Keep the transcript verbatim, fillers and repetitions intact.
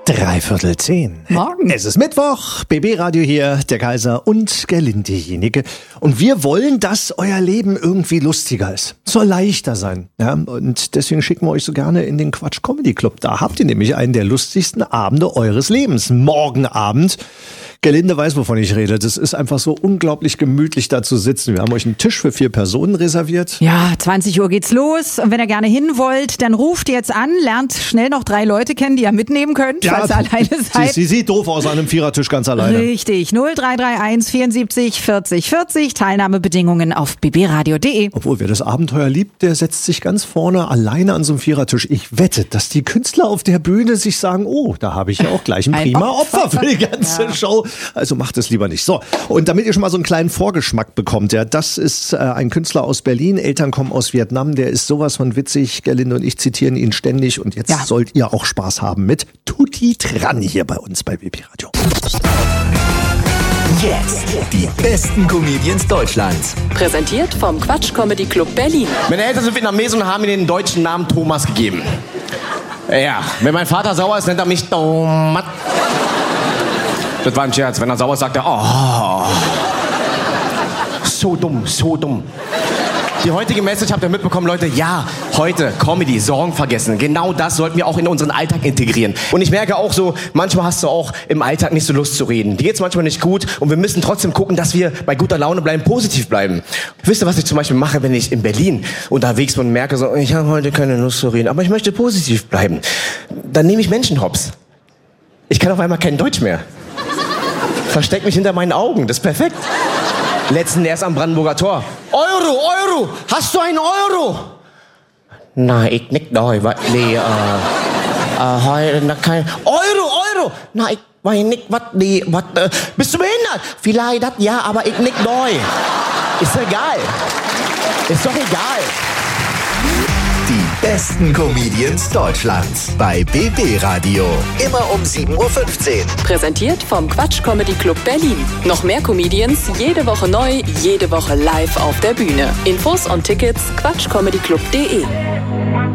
Dreiviertel zehn. Morgen. Es ist Mittwoch, B B-Radio hier, der Kaiser und Gerlinde Jenike. Und wir wollen, dass euer Leben irgendwie lustiger ist. Soll leichter sein. Ja? Und deswegen schicken wir euch so gerne in den Quatsch Comedy Club. Da habt ihr nämlich einen der lustigsten Abende eures Lebens. Morgen Abend. Gerlinde weiß, wovon ich rede. Das ist einfach so unglaublich gemütlich, da zu sitzen. Wir haben euch einen Tisch für vier Personen reserviert. Ja, zwanzig Uhr geht's los. Und wenn ihr gerne hin wollt, dann ruft jetzt an, lernt schnell noch drei Leute kennen, die ihr mitnehmen könnt, Ja, falls ihr alleine seid. Sie, sie sieht doof aus an einem Vierertisch ganz alleine. Richtig. null drei drei eins vierundsiebzig vierzig vierzig. Teilnahmebedingungen auf b b radio punkt de. Obwohl, wer das Abenteuer liebt, der setzt sich ganz vorne alleine an so einem Vierertisch. Ich wette, dass die Künstler auf der Bühne sich sagen, oh, da habe ich ja auch gleich ein Ein prima Opfer. Opfer für die ganze Ja. Show. Also macht es lieber nicht. So, und damit ihr schon mal so einen kleinen Vorgeschmack bekommt, ja, das ist äh, ein Künstler aus Berlin, Eltern kommen aus Vietnam, der ist sowas von witzig. Gerlinde und ich zitieren ihn ständig und jetzt Ja. sollt ihr auch Spaß haben mit Tutti Tran hier bei uns bei B B Radio. Jetzt die besten Comedians Deutschlands. Präsentiert vom Quatsch Comedy Club Berlin. Meine Eltern sind Vietnamesen und haben mir den deutschen Namen Thomas gegeben. Ja, wenn mein Vater sauer ist, nennt er mich Thomas. Das war ein Scherz. Wenn er sauer ist, sagt er, oh. So dumm, so dumm. Die heutige Message habt ihr mitbekommen, Leute. Ja, heute Comedy, Sorgen vergessen. Genau das sollten wir auch in unseren Alltag integrieren. Und ich merke auch so, manchmal hast du auch im Alltag nicht so Lust zu reden. Dir geht's manchmal nicht gut und wir müssen trotzdem gucken, dass wir bei guter Laune bleiben, positiv bleiben. Wisst ihr, was ich zum Beispiel mache, wenn ich in Berlin unterwegs bin und merke so, ich habe heute keine Lust zu reden, aber ich möchte positiv bleiben. Dann nehme ich Menschenhops. Ich kann auf einmal kein Deutsch mehr. Versteck mich hinter meinen Augen, das ist perfekt. Letzten erst am Brandenburger Tor. Euro, Euro, hast du einen Euro? Nein, ich nicht da, was, nee, äh, äh, heute, na, kein, Euro, Euro, nein, ich weiß nicht, was, nee, was, äh, bist du behindert? Vielleicht das, ja, aber ich nicht da. Ist doch egal. Ist doch egal. Die besten Comedians Deutschlands bei B B Radio. Immer um sieben Uhr fünfzehn. Präsentiert vom Quatsch Comedy Club Berlin. Noch mehr Comedians, jede Woche neu, jede Woche live auf der Bühne. Infos und Tickets quatsch comedy club punkt de.